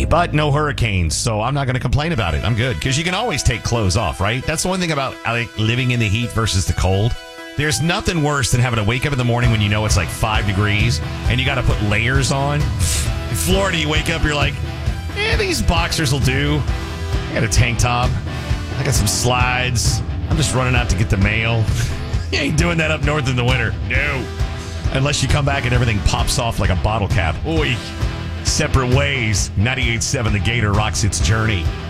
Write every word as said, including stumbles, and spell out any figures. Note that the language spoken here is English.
but no hurricanes, so I'm not going to complain about it. I'm good, because you can always take clothes off, right? That's the one thing about like living in the heat versus the cold. There's nothing worse than having to wake up in the morning when you know it's like five degrees, and you got to put layers on. In Florida, you wake up, you're like, eh, these boxers will do. I got a tank top. I got some slides. I'm just running out to get the mail. You ain't doing that up north in the winter. No. Unless you come back and everything pops off like a bottle cap. Oy. Separate ways. ninety-eight point seven The Gator rocks its journey.